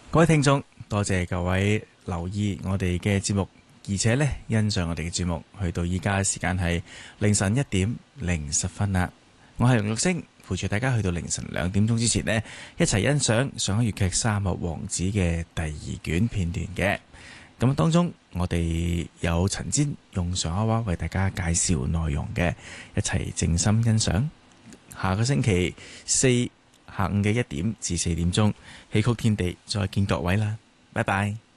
各位聽眾，多謝各位留意我哋嘅節目，而且呢欣賞我哋嘅節目。去到依家嘅時間係凌晨1:010啦。我係龍玉星，陪住大家去到凌晨2點鐘之前呢，一齊欣賞上海粵劇《沙漠王子》嘅第2卷片段嘅。咁當中我哋有陳煎用上海話為大家介紹內容嘅，一齊靜心欣賞。下個星期4下午嘅1點至4點鐘，戲曲天地再見各位啦，拜拜。